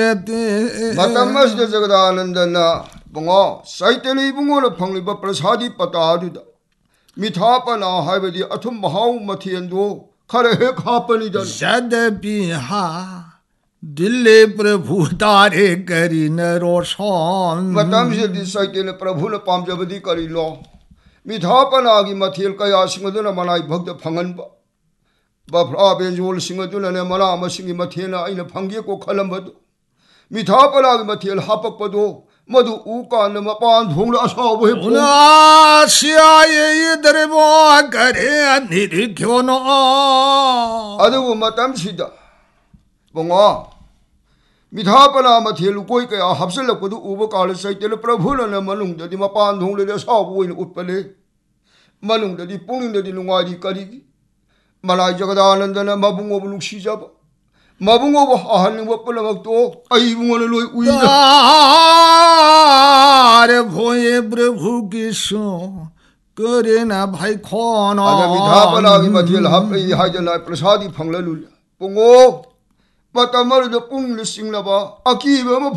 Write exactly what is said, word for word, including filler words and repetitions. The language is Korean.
때 마땅 마시대 저거다 하는데나 봉어 사이텔이 붕어는 펑리바 프라사디 빠따르다 미타빠나 하이베디 아톰 마하우 마티엔도 카레 핵 하빠니잖아 샤데비하 딜레 프라부 다레 그리네 로션 마땅 시디 사이텔의 프라부는 밤자버디 까리로 미타빠나기 마티엘 까야 싱어드나 마나이 박대 방언바 바프라 벤주올 싱어드나 내 마나 마싱이 마티에나 아이나 방기에 꼭 칼람바도 미타빠나기 마티엘 하박바도 모두 우까는 마반 동네 아사고 해보 나 시아에 이들의 보아가래 니리 교노 아드고 마땀시다 봉아 미타빠나 마티엘 우고이까야 합설락고도 우버까를 사이텔의 프라부는 마능다디 마반 동네 아사고 있는 웃발레 마능다디 뽕인다디 농아디 까리기 말아이자가 하는데나 마붕어부 룩시잡아 마붕어부 하하는 법벌라막도 아이붕어는 로이 우이자 아래 보에 브레부 기소 그래나 바이 코노 아자 미타빠나기 마티엘 합이 하이잖아 프라사디 팡라룰 뽕오 마따마르도 뽕르 싱라바 아키베마